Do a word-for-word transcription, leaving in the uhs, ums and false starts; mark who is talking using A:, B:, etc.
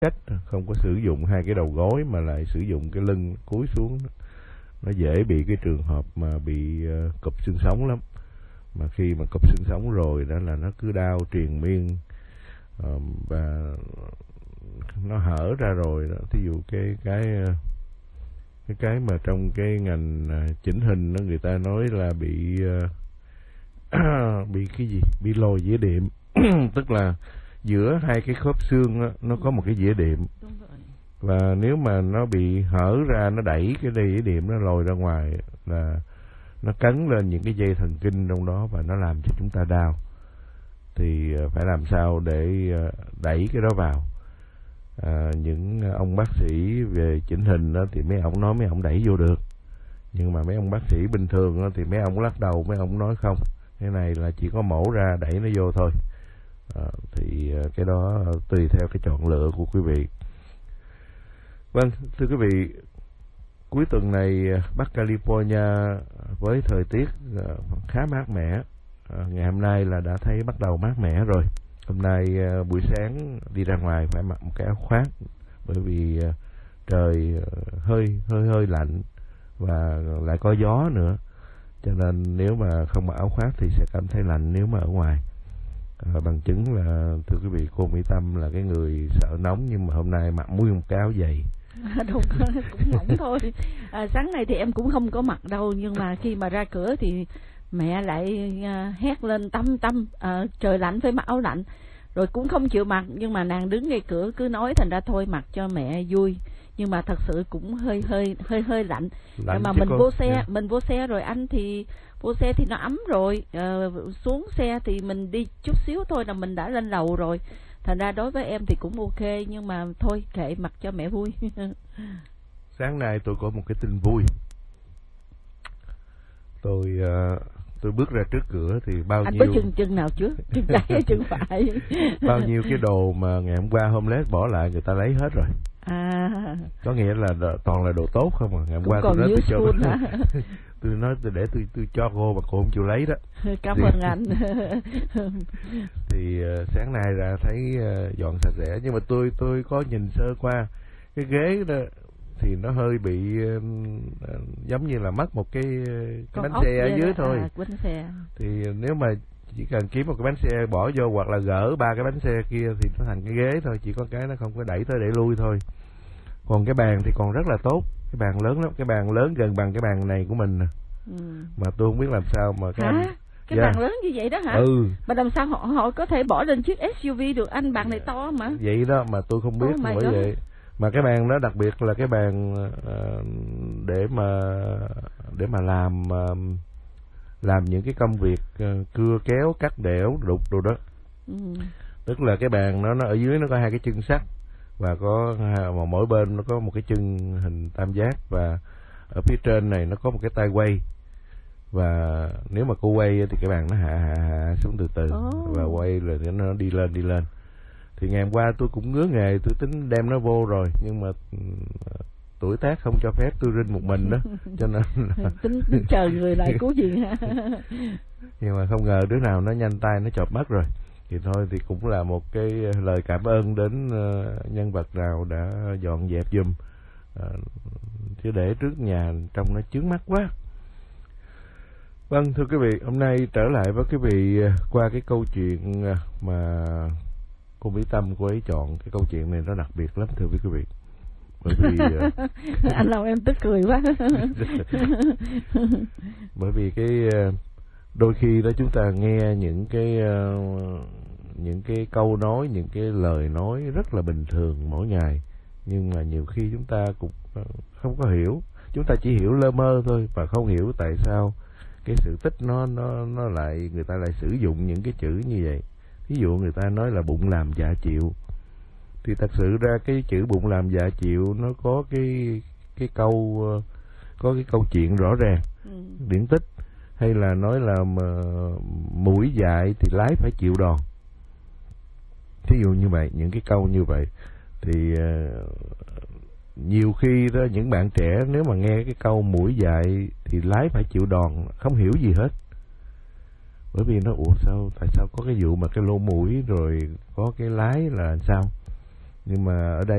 A: cách, không có sử dụng hai cái đầu gối mà lại sử dụng cái lưng cúi xuống, nó dễ bị cái trường hợp mà bị uh, cụp xương sống lắm. Mà khi mà cụp xương sống rồi đó là nó cứ đau triền miên, uh, và nó hở ra rồi đó. Thí dụ cái cái cái cái mà trong cái ngành uh, chỉnh hình đó, người ta nói là bị uh, bị cái gì, bị lồi dĩa đệm tức là giữa hai cái khớp xương đó, nó có một cái dĩa đệm, và nếu mà nó bị hở ra, nó đẩy cái dĩa đệm nó lồi ra ngoài, là nó cấn lên những cái dây thần kinh trong đó và nó làm cho chúng ta đau. Thì phải làm sao để đẩy cái đó vào. À, những ông bác sĩ về chỉnh hình đó, thì mấy ông nói mấy ông đẩy vô được, nhưng mà mấy ông bác sĩ bình thường đó, thì mấy ông lắc đầu, mấy ông nói không, cái này là chỉ có mổ ra đẩy nó vô thôi. À, thì cái đó tùy theo cái chọn lựa của quý vị. Vâng, thưa quý vị, cuối tuần này Bắc California với thời tiết khá mát mẻ. À, ngày hôm nay là đã thấy bắt đầu mát mẻ rồi. Hôm nay buổi sáng đi ra ngoài phải mặc một cái áo khoác, bởi vì trời hơi hơi hơi lạnh và lại có gió nữa, cho nên nếu mà không mặc áo khoác thì sẽ cảm thấy lạnh nếu mà ở ngoài. À, bằng chứng là thưa quý vị, cô Mỹ Tâm là cái người sợ nóng, nhưng mà hôm nay mặc nguyên một cái áo dày.
B: À, đúng, cũng mỏng thôi. À, sáng nay thì em cũng không có mặc đâu, nhưng mà khi mà ra cửa thì mẹ lại uh, hét lên Tâm Tâm, uh, trời lạnh phải mặc áo lạnh, rồi cũng không chịu mặc, nhưng mà nàng đứng ngay cửa cứ nói, thành ra thôi mặc cho mẹ vui, nhưng mà thật sự cũng hơi hơi hơi hơi lạnh. lạnh mà mình con, vô xe yeah. mình vô xe rồi anh thì vô xe thì nó ấm rồi, uh, xuống xe thì mình đi chút xíu thôi là mình đã lên lầu rồi, thành ra đối với em thì cũng ok, nhưng mà thôi kệ, mặc cho mẹ vui.
A: Sáng nay tôi có một cái tin vui. Tôi uh, tôi bước ra trước cửa thì bao
B: anh
A: nhiêu...
B: Anh có chân chân nào trước? Chân trái hay chân phải?
A: Bao nhiêu cái đồ mà ngày hôm qua homeless bỏ lại người ta lấy hết rồi. À. Có nghĩa là toàn là đồ tốt không à. Ngày hôm qua tôi nói tôi cho... tôi nói tôi để tôi tôi cho cô mà cô không chịu lấy đó.
B: Cảm
A: thì,
B: ơn anh.
A: Thì uh, sáng nay ra thấy uh, dọn sạch sẽ, nhưng mà tôi tôi có nhìn sơ qua cái ghế đó thì nó hơi bị uh, giống như là mất một cái, cái bánh xe ở dưới thôi.
B: À, bánh xe.
A: Thì nếu mà chỉ cần kiếm một cái bánh xe bỏ vô, hoặc là gỡ ba cái bánh xe kia thì nó thành cái ghế thôi, chỉ có cái nó không có đẩy tới đẩy lui thôi. Còn cái bàn thì còn rất là tốt, cái bàn lớn lắm, cái bàn lớn gần bằng cái bàn này của mình nè. Ừ. Mà tôi không biết làm sao mà cái
B: hả?
A: anh...
B: Cái yeah. bàn lớn như vậy đó hả?
A: Ừ.
B: Mà làm sao họ họ có thể bỏ lên chiếc ét u vê được anh, bàn này to mà.
A: Vậy đó mà tôi không biết. Oh bởi vậy. Mà cái bàn đó đặc biệt là cái bàn uh, để mà để mà làm uh, làm những cái công việc uh, cưa kéo, cắt đẽo, đục đồ đó. Ừ. Tức là cái bàn nó nó ở dưới nó có hai cái chân sắt, và có mà mỗi bên nó có một cái chân hình tam giác, và ở phía trên này nó có một cái tay quay, và nếu mà cô quay thì cái bàn nó hạ hạ hạ xuống từ từ. Oh. Và quay rồi nó đi lên đi lên. Thì ngày hôm qua tôi cũng ngứa nghề, tôi tính đem nó vô rồi, nhưng mà tuổi tác không cho phép tôi rinh một mình đó, cho nên là...
B: tính, tính chờ người lại cứu gì ha.
A: Nhưng mà không ngờ đứa nào nó nhanh tay nó chộp mất rồi. Thì thôi thì cũng là một cái lời cảm ơn đến uh, nhân vật nào đã dọn dẹp giùm, uh, chứ để trước nhà trông nó chướng mắt quá. Vâng, thưa quý vị, hôm nay trở lại với quý vị qua cái câu chuyện mà cô Mỹ Tâm cô ấy chọn. Cái câu chuyện này nó đặc biệt lắm thưa quý vị, bởi vì
B: anh làm em tức cười quá.
A: Bởi vì cái đôi khi đó chúng ta nghe những cái những cái câu nói, những cái lời nói rất là bình thường mỗi ngày, nhưng mà nhiều khi chúng ta cũng không có hiểu, chúng ta chỉ hiểu lơ mơ thôi, và không hiểu tại sao cái sự tích nó nó nó lại người ta lại sử dụng những cái chữ như vậy. Ví dụ người ta nói là bụng làm dạ chịu, thì thật sự ra cái chữ bụng làm dạ chịu nó có cái cái câu có cái câu chuyện rõ ràng, ừ. điển tích, hay là nói là mà mũi dại thì lái phải chịu đòn. Thí dụ như vậy, những cái câu như vậy thì uh, nhiều khi đó những bạn trẻ nếu mà nghe cái câu mũi dại thì lái phải chịu đòn không hiểu gì hết, bởi vì nó ủa sao tại sao có cái vụ mà cái lỗ mũi rồi có cái lái là sao. Nhưng mà ở đây